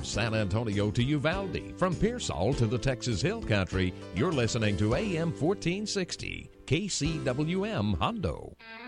San Antonio to Uvalde, from Pearsall to the Texas Hill Country, you're listening to AM 1460, KCWM Hondo.